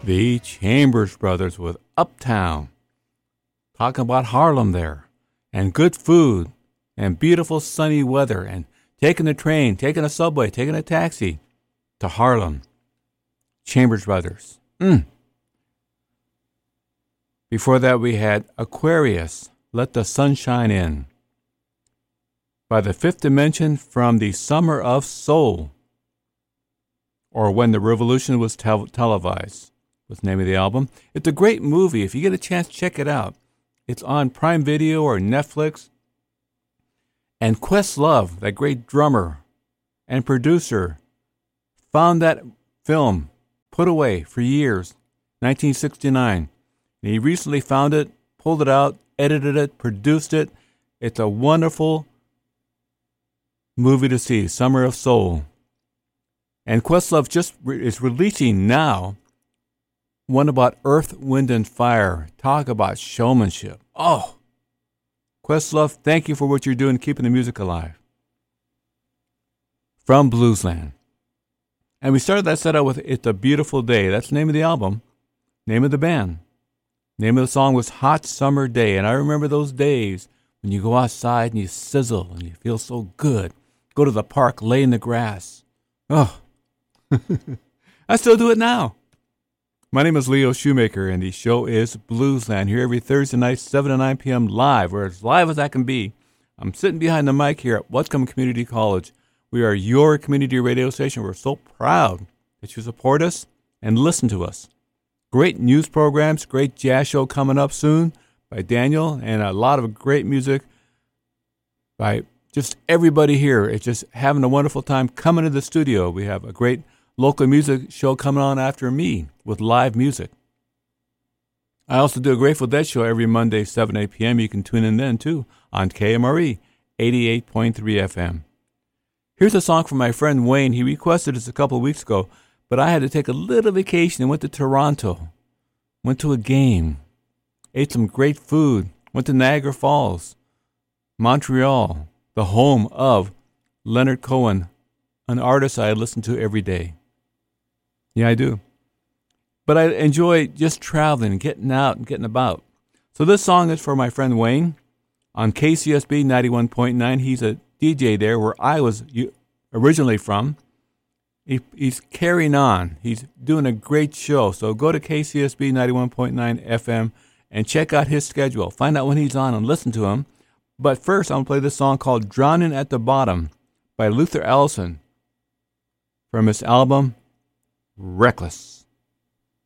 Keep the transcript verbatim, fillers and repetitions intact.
The Chambers Brothers with Uptown. Talking about Harlem there. And good food. And beautiful sunny weather. And taking the train, taking a subway, taking a taxi to Harlem. Chambers Brothers. Mm. Before that we had Aquarius, Let the Sunshine In. By the Fifth Dimension from the Summer of Soul. Or When the Revolution Was tel- Televised. Was the name of the album. It's a great movie. If you get a chance, check it out. It's on Prime Video or Netflix. And Questlove, that great drummer and producer, found that film put away for years, nineteen sixty-nine. And he recently found it, pulled it out, edited it, produced it. It's a wonderful movie to see, Summer of Soul. And Questlove just re- is releasing now one about Earth, Wind, and Fire. Talk about showmanship. Oh, Questlove, thank you for what you're doing, keeping the music alive. From Bluesland. And we started that set out with It's a Beautiful Day. That's the name of the album. Name of the band. Name of the song was Hot Summer Day. And I remember those days when you go outside and you sizzle and you feel so good. Go to the park, lay in the grass. Oh, I still do it now. My name is Leo Shoemaker, and the show is Bluesland, here every Thursday night, seven to nine p.m. live, or as live as I can be. I'm sitting behind the mic here at Whatcom Community College. We are your community radio station. We're so proud that you support us and listen to us. Great news programs, great jazz show coming up soon by Daniel, and a lot of great music by just everybody here. It's just having a wonderful time coming to the studio. We have a great local music show coming on after me with live music. I also do a Grateful Dead show every Monday, seven to eight p.m. You can tune in then, too, on K M R E, eighty-eight point three F M. Here's a song from my friend Wayne. He requested this a couple of weeks ago, but I had to take a little vacation and went to Toronto. Went to a game. Ate some great food. Went to Niagara Falls. Montreal, the home of Leonard Cohen, an artist I listen to every day. Yeah, I do. But I enjoy just traveling and getting out and getting about. So this song is for my friend Wayne on K C S B ninety-one point nine. He's a D J there where I was originally from. He, he's carrying on. He's doing a great show. So go to K C S B ninety-one point nine F M and check out his schedule. Find out when he's on and listen to him. But first, I'm going to play this song called Drowning at the Bottom by Luther Allison from his album Reckless.